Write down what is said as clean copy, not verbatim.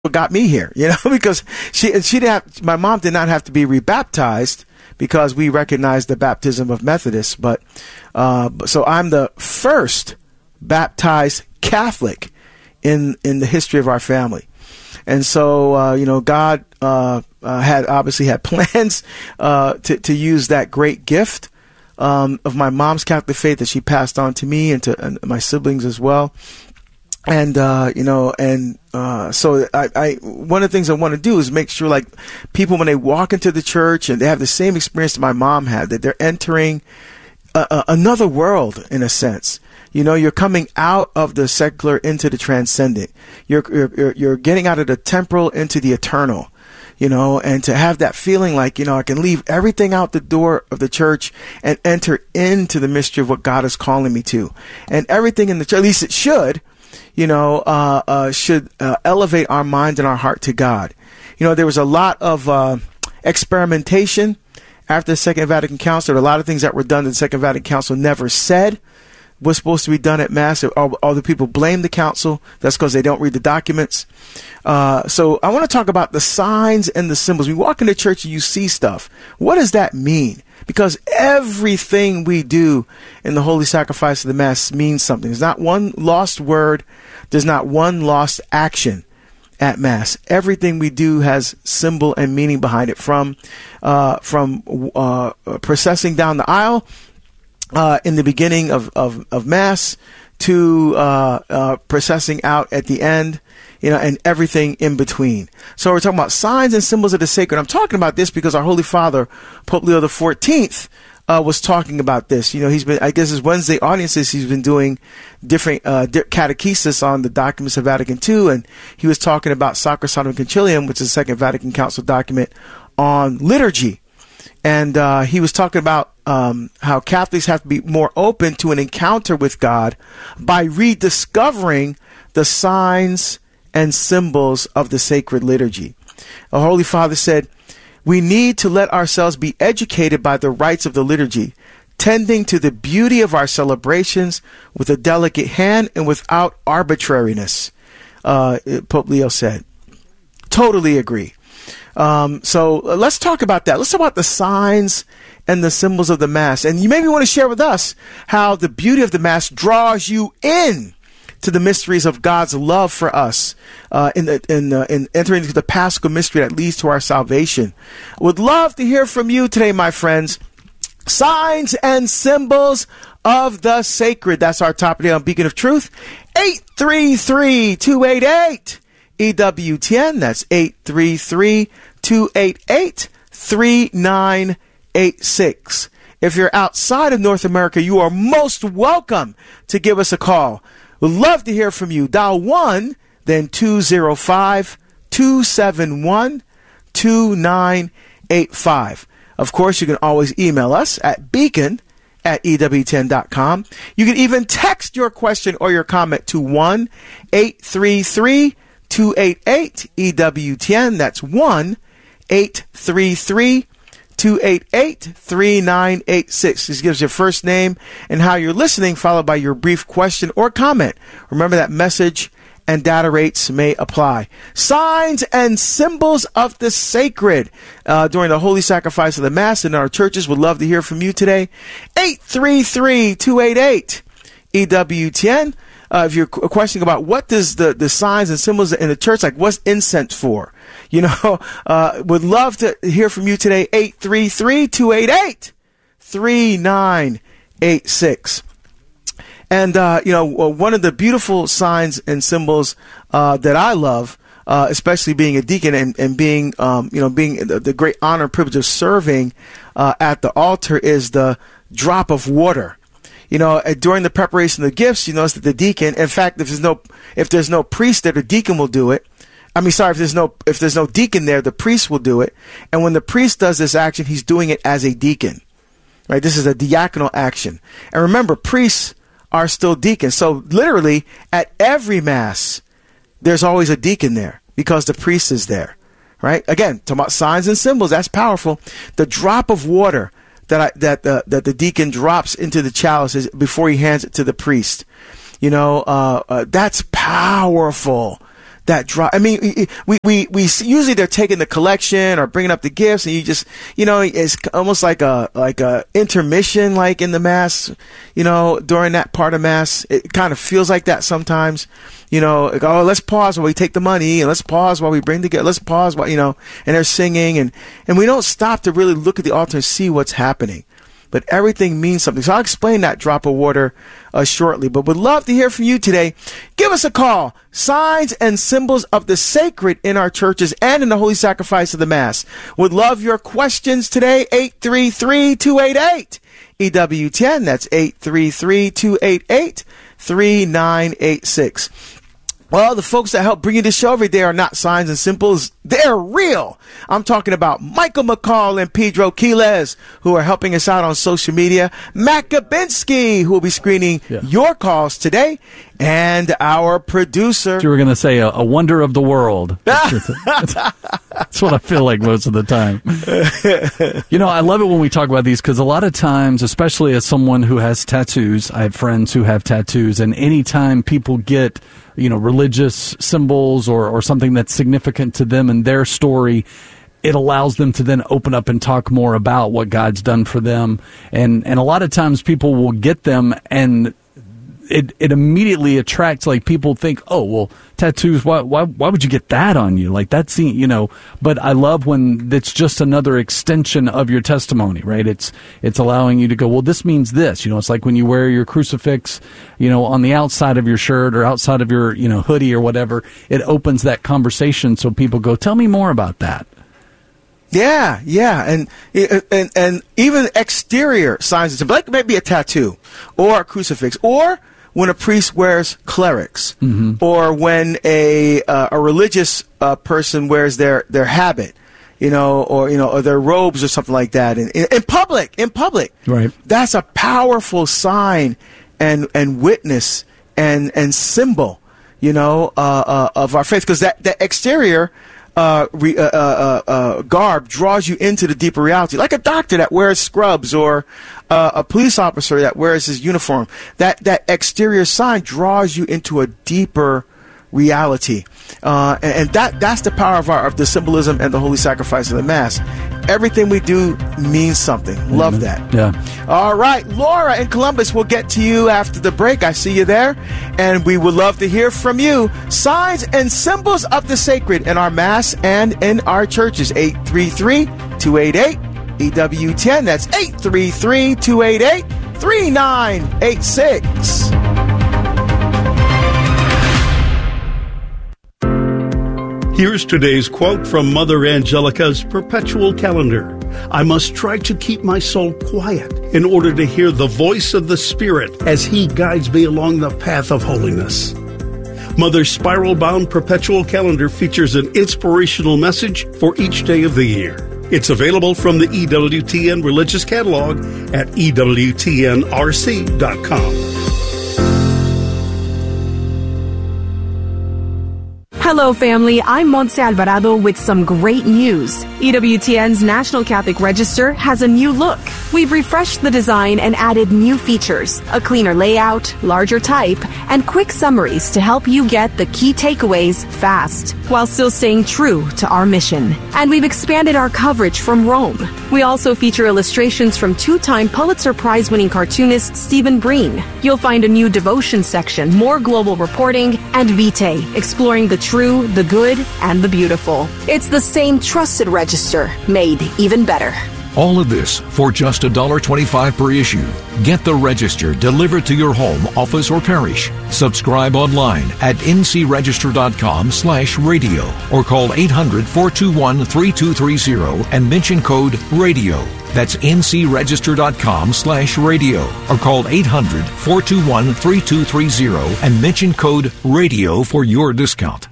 what got me here, because my mom did not have to be rebaptized because we recognize the baptism of Methodists. But so I'm the first baptized Catholic in the history of our family. And so, God had plans to use that great gift of my mom's Catholic faith that she passed on to me and to my siblings as well. And, so I one of the things I want to do is make sure, like, people, when they walk into the church and they have the same experience that my mom had, that they're entering another world, in a sense. You're coming out of the secular into the transcendent. You're getting out of the temporal into the eternal, and to have that feeling like, I can leave everything out the door of the church and enter into the mystery of what God is calling me to. And everything in the church, at least it should, should elevate our mind and our heart to God. There was a lot of experimentation after the Second Vatican Council. There were a lot of things that were done that the Second Vatican Council never said was supposed to be done at Mass. All the people blame the council. That's because they don't read the documents. So I want to talk about the signs and the symbols. We walk into church and you see stuff. What does that mean? Because everything we do in the holy sacrifice of the Mass means something. There's not one lost word. There's not one lost action at Mass. Everything we do has symbol and meaning behind it, from processing down the aisle in the beginning of Mass to processing out at the end, and everything in between. So we're talking about signs and symbols of the sacred. I'm talking about this because our Holy Father, Pope Leo XIV, was talking about this. He's been, I guess his Wednesday audiences, he's been doing different catechesis on the documents of Vatican II, and he was talking about Sacrosanctum Concilium, which is the Second Vatican Council document on liturgy. And he was talking about how Catholics have to be more open to an encounter with God by rediscovering the signs and symbols of the sacred liturgy. The Holy Father said, "We need to let ourselves be educated by the rites of the liturgy, tending to the beauty of our celebrations with a delicate hand and without arbitrariness," Pope Leo said. Totally agree. So let's talk about that. Let's talk about the signs and the symbols of the Mass. And you maybe want to share with us how the beauty of the Mass draws you in to the mysteries of God's love for us, in entering into the Paschal mystery that leads to our salvation. Would love to hear from you today, my friends. Signs and symbols of the sacred. That's our topic today on Beacon of Truth. 833-288 EWTN. That's 833-288-3986. If you're outside of North America, you are most welcome to give us a call. We'd love to hear from you. Dial 1, then 205-271-2985. Of course, you can always email us at beacon@ewtn.com. You can even text your question or your comment to 1-833-288-EWTN. That's 1-833-288-3986. This gives your first name and how you're listening, followed by your brief question or comment. Remember that message and data rates may apply. Signs and symbols of the sacred during the holy sacrifice of the Mass in our churches. Would love to hear from you today. 833-288-EWTN. If you're questioning about what does the signs and symbols in the church, like what's incense for, would love to hear from you today. 833-288-3986. And, one of the beautiful signs and symbols that I love, especially being a deacon and being, being the great honor and privilege of serving at the altar, is the drop of water. During the preparation of the gifts, you notice that the deacon, in fact, if there's no priest there, the deacon will do it. If there's no deacon there, the priest will do it. And when the priest does this action, he's doing it as a deacon, right? This is a diaconal action. And remember, priests are still deacons. So literally at every Mass, there's always a deacon there because the priest is there, right? Again, talking about signs and symbols, that's powerful. The drop of water that the deacon drops into the chalice before he hands it to the priest, that's powerful. that drop. I mean, we usually they're taking the collection or bringing up the gifts, and you just, it's almost like a intermission, like in the Mass, during that part of Mass. It kind of feels like that sometimes, like, oh, let's pause while we take the money, and let's pause while we bring the gift, let's pause while, and they're singing, and we don't stop to really look at the altar and see what's happening. But everything means something. So I'll explain that drop of water shortly. But would love to hear from you today. Give us a call. Signs and symbols of the sacred in our churches and in the holy sacrifice of the Mass. Would love your questions today. 833-288-EWTN. That's 833-288-3986. Well, the folks that help bring you the show every day are not signs and symbols. They're real. I'm talking about Michael McCall and Pedro Quiles, who are helping us out on social media. Matt Gabinski, who will be screening your calls today. And our producer. You were going to say a wonder of the world. That's what I feel like most of the time. I love it when we talk about these because a lot of times, especially as someone who has tattoos, I have friends who have tattoos, and anytime people get, religious symbols or something that's significant to them and their story, it allows them to then open up and talk more about what God's done for them. And a lot of times people will get them and it immediately attracts, like, people think, oh, well, tattoos, why would you get that on you? Like, that's, but I love when it's just another extension of your testimony, right? It's allowing you to go, well, this means this, it's like when you wear your crucifix, on the outside of your shirt or outside of your, hoodie or whatever, it opens that conversation. So people go, tell me more about that. Yeah. And even exterior signs, like maybe a tattoo or a crucifix, or when a priest wears clerics, or when a religious person wears their habit, or their robes or something like that, in public, right? That's a powerful sign and witness and symbol, of our faith, because that exterior garb draws you into the deeper reality, like a doctor that wears scrubs or a police officer that wears his uniform. That exterior sign draws you into a deeper reality, and that's the power of the symbolism and the holy sacrifice of the Mass. Everything we do means something. Love that. Yeah. All right, Laura in Columbus, we'll get to you after the break. I see you there, and we would love to hear from you. Signs and symbols of the sacred in our Mass and in our churches. 833-288-EWTN. That's 833-288-3986. Here's today's quote from Mother Angelica's perpetual calendar. I must try to keep my soul quiet in order to hear the voice of the Spirit as He guides me along the path of holiness. Mother's spiral-bound perpetual calendar features an inspirational message for each day of the year. It's available from the EWTN Religious Catalog at EWTNRC.com. Hello, family. I'm Montse Alvarado with some great news. EWTN's National Catholic Register has a new look. We've refreshed the design and added new features, a cleaner layout, larger type, and quick summaries to help you get the key takeaways fast, while still staying true to our mission. And we've expanded our coverage from Rome. We also feature illustrations from two-time Pulitzer Prize-winning cartoonist Stephen Breen. You'll find a new devotion section, more global reporting, and Vitae, exploring the true, the good, and the beautiful. It's the same trusted register, made even better. All of this for just $1.25 per issue. Get the Register delivered to your home, office, or parish. Subscribe online at ncregister.com/radio or call 800-421-3230 and mention code RADIO. That's ncregister.com/radio or call 800-421-3230 and mention code RADIO for your discount.